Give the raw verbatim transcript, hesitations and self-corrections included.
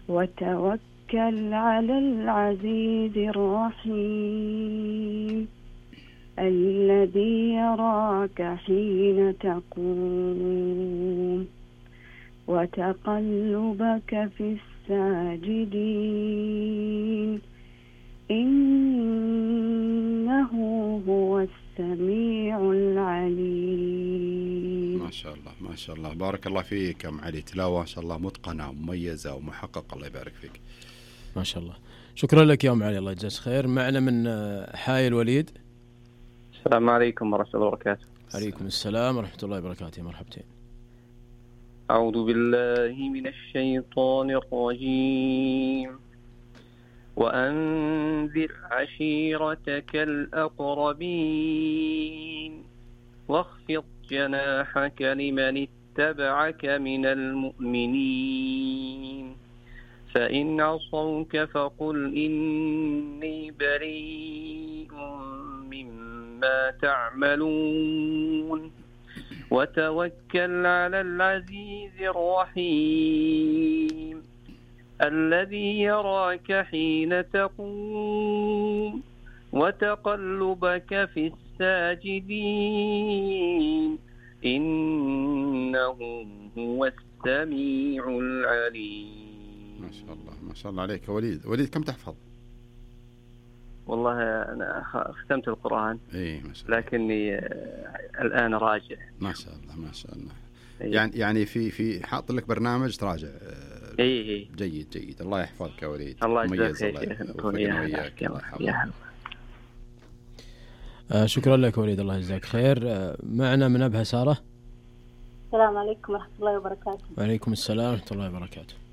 وتوكل على العزيز الرحيم الذي يراك حين تقوم وتقلبك في الساجدين إنه هو السميع العليم. ما شاء الله ما شاء الله، بارك الله فيك أم علي، تلاوة ما شاء الله متقنة ومميزة ومحققة، الله يبارك فيك. ما شاء الله، شكرا لك يا أم علي، الله يجزاك خير. معنا من حي الوليد. السلام عليكم ورحمة الله وبركاته. عليكم السلام ورحمة الله وبركاته، مرحبتين. أعوذ بالله من الشيطان الرجيم. وأنذر عشيرتك الأقربين واخفض جناحك لمن اتبعك من المؤمنين فإن عصوك فقل إني بريء مما تعملون وتوكل على العزيز الرحيم الذي يراك حين تقوم وتقلبك في الساجدين إنه هو السميع العليم. ما شاء الله ما شاء الله عليك. وليد وليد كم تحفظ؟ والله أنا ختمت القرآن إيه ما شاء الله، لكني الآن راجع. ما شاء الله ما شاء الله. إيه. يعني يعني في في حاط لك برنامج تراجع. إيه إيه. جيد جيد، الله يحفظك يا وليد. الله يجزاك خير. يا آه شكرا لك وليد، الله يجزاك خير. آه معنا من أبها سارة. السلام عليكم ورحمة الله وبركاته. وعليكم السلام ورحمة الله وبركاته.